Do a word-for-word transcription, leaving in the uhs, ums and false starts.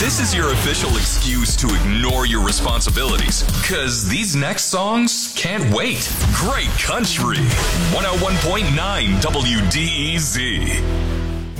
This is your official excuse to ignore your responsibilities, because these next songs can't wait. Great country. one oh one point nine W D E Z.